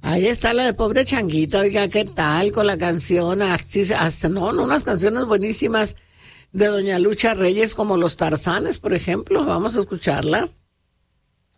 Ahí está la de Pobre Changuita, oiga, ¿qué tal con la canción? No, unas canciones buenísimas de Doña Lucha Reyes, como Los Tarzanes, por ejemplo. Vamos a escucharla.